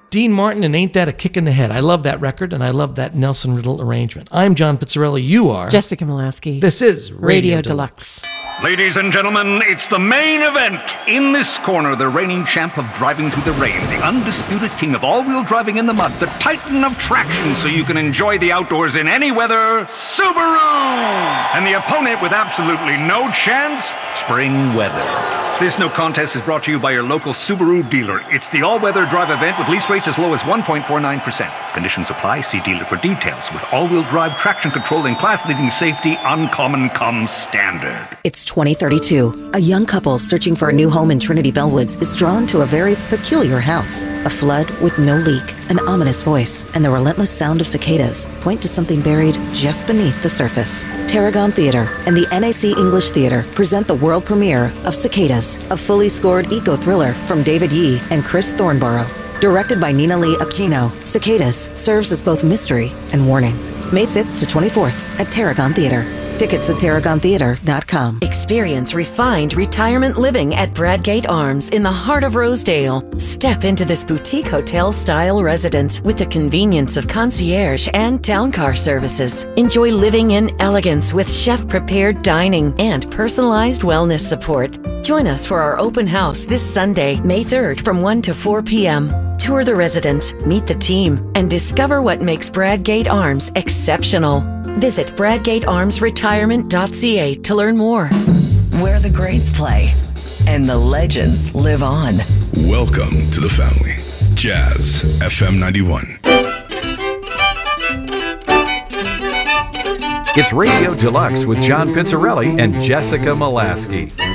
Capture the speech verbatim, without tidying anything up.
Dean Martin and Ain't That a Kick in the Head. I love that record, and I love that Nelson Riddle arrangement. I'm John Pizzarelli. You are Jessica Molaski. This is Radio, Radio Deluxe. Deluxe. Ladies and gentlemen, it's the main event. In this corner, the reigning champ of driving through the rain, the undisputed king of all-wheel driving in the mud, the titan of traction so you can enjoy the outdoors in any weather, Subaru! And the opponent with absolutely no chance, spring weather. This no contest is brought to you by your local Subaru dealer. It's the all-weather drive event with lease rates as low as one point four nine percent. Conditions apply. See dealer for details. With all-wheel drive, traction control, and class-leading safety, Uncommon comes standard. It's twenty thirty-two. A young couple searching for a new home in Trinity Bellwoods is drawn to a very peculiar house. A flood with no leak, an ominous voice, and the relentless sound of cicadas point to something buried just beneath the surface. Tarragon Theater and the N A C English Theater present the world premiere of Cicadas, a fully scored eco-thriller from David Yee and Chris Thornborough. Directed by Nina Lee Aquino, Cicadas serves as both mystery and warning. May fifth to twenty-fourth at Tarragon Theater. Tickets at tarragon theater dot com. Experience refined retirement living at Bradgate Arms in the heart of Rosedale. Step into this boutique hotel-style residence with the convenience of concierge and town car services. Enjoy living in elegance with chef-prepared dining and personalized wellness support. Join us for our open house this Sunday, May third from one to four p.m. Tour the residence, meet the team, and discover what makes Bradgate Arms exceptional. Visit bradgate arms retirement dot c a to learn more. Where the greats play and the legends live on. Welcome to the family. Jazz F M ninety-one. It's Radio Deluxe with John Pizzarelli and Jessica Molaski.